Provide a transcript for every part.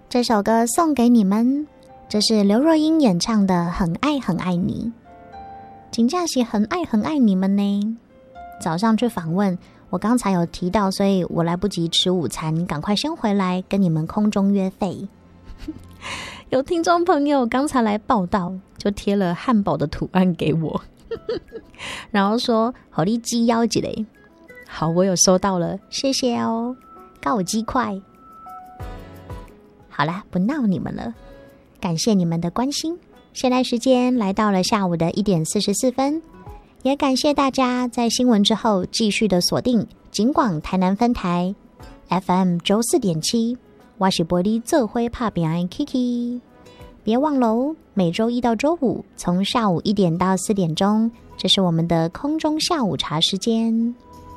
这首歌送给你们，这是刘若英演唱的《很爱很爱你》。真的是很爱很爱你们呢。早上去访问，我刚才有提到，所以我来不及吃午餐，赶快先回来跟你们空中约会。有听众朋友刚才来报道，就贴了汉堡的图案给我然后说好你鸡腰一嘞。好，我有收到了，谢谢哦，告我鸡块。好啦，不闹你们了，感谢你们的关心。现在时间来到了下午的1点44分，也感谢大家在新闻之后继续的锁定警广台南分台 FM 94.7，我是玻璃做伙打拼的 Kiki。 别忘喽，每周一到周五从下午1点到4点钟，这是我们的空中下午茶时间。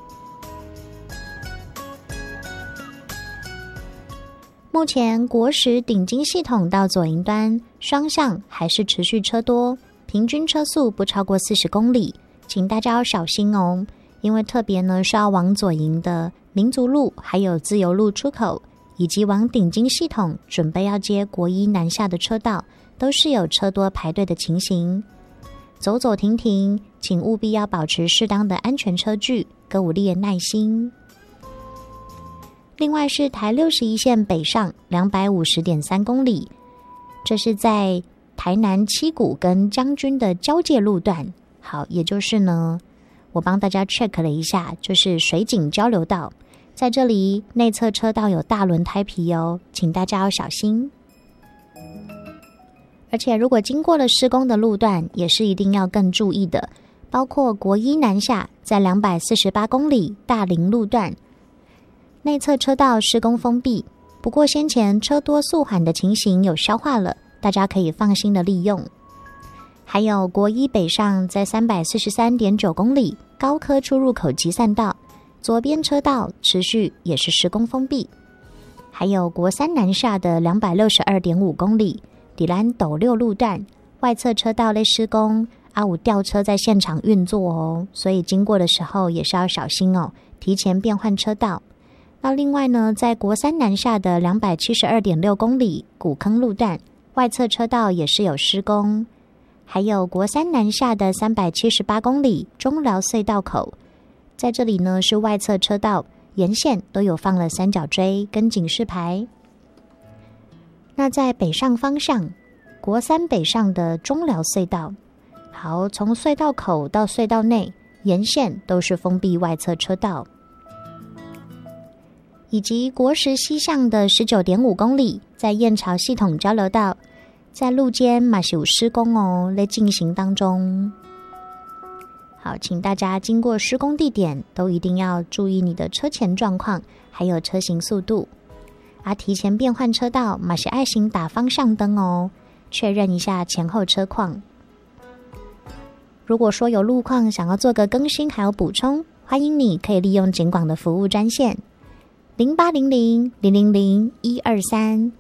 目前国十顶金系统到左营端双向还是持续车多，平均车速不超过40公里，请大家要小心哦。因为特别呢是要往左营的民族路还有自由路出口，以及往顶金系统准备要接国一南下的车道，都是有车多排队的情形。走走停停，请务必要保持适当的安全车距，各有你的耐心。另外是台61线北上 250.3 公里，这是在台南七股跟将军的交界路段。好，也就是呢，我帮大家 check 了一下，就是水井交流道，在这里内侧车道有大轮胎皮哦，请大家要小心。而且如果经过了施工的路段，也是一定要更注意的，包括国一南下在248公里大林路段，内侧车道施工封闭，不过先前车多速缓的情形有消化了，大家可以放心的利用。还有国一北上在343.9 公里高科出入口集散道，左边车道持续也是施工封闭。还有国三南下的262.5 公里底兰斗六路段，外侧车道类施工，有吊车在现场运作哦，所以经过的时候也是要小心哦，提前变换车道。那另外呢，在国三南下的272.6 公里古坑路段，外侧车道也是有施工。还有国三南下的378公里中寮隧道口，在这里呢是外侧车道沿线都有放了三角锥跟警示牌。那在北上方向，国三北上的中寮隧道，好，从隧道口到隧道内沿线都是封闭外侧车道。以及国十西向的19.5 公里在燕巢系统交流道，在路肩也是有施工哦，在进行当中。好，请大家经过施工地点都一定要注意你的车前状况，还有车行速度。提前变换车道也是爱心打方向灯哦，确认一下前后车况。如果说有路况想要做个更新还有补充，欢迎你可以利用警广的服务专线0800-000-123